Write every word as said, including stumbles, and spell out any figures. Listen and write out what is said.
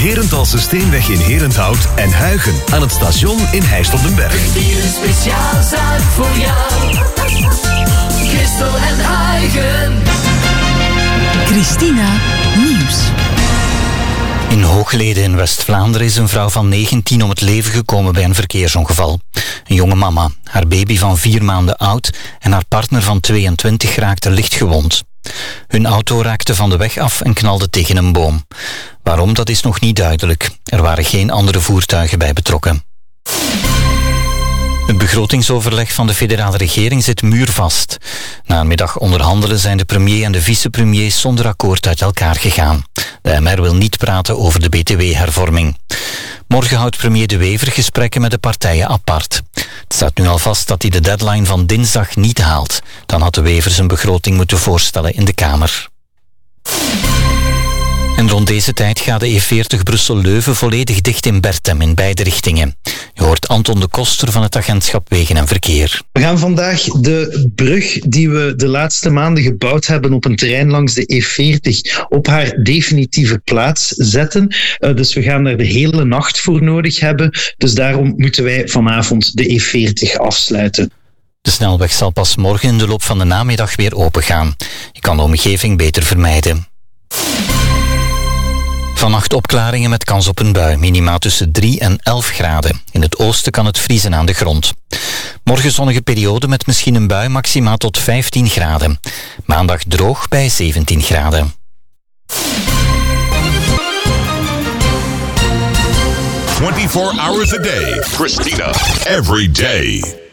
Herenthalse Steenweg in Herenthout en Huigen aan het station in Heist op den Berg. Hier een speciaal zaak voor jou. Christel en Huigen. Christina Nieuws. In Hoogleden in West-Vlaanderen is een vrouw van negentien om het leven gekomen bij een verkeersongeval. Een jonge mama, haar baby van vier maanden oud en haar partner van tweeëntwintig raakten licht gewond. Hun auto raakte van de weg af en knalde tegen een boom. Waarom, dat is nog niet duidelijk. Er waren geen andere voertuigen bij betrokken. Het begrotingsoverleg van de federale regering zit muurvast. Na een middag onderhandelen zijn de premier en de vicepremiers zonder akkoord uit elkaar gegaan. De M R wil niet praten over de B T W-hervorming. Morgen houdt premier De Wever gesprekken met de partijen apart. Het staat nu al vast dat hij de deadline van dinsdag niet haalt. Dan had De Wever zijn begroting moeten voorstellen in de Kamer. En rond deze tijd gaat de E veertig Brussel-Leuven volledig dicht in Bertem in beide richtingen. Je hoort Anton de Koster van het agentschap Wegen en Verkeer. We gaan vandaag de brug die we de laatste maanden gebouwd hebben op een terrein langs de E veertig op haar definitieve plaats zetten. Uh, dus we gaan daar de hele nacht voor nodig hebben. Dus daarom moeten wij vanavond de E veertig afsluiten. De snelweg zal pas morgen in de loop van de namiddag weer opengaan. Je kan de omgeving beter vermijden. Vannacht opklaringen met kans op een bui, minima tussen drie en elf graden. In het oosten kan het vriezen aan de grond. Morgen zonnige periode met misschien een bui, maxima tot vijftien graden. Maandag droog bij zeventien graden. twenty-four hours a day. Christina, every day.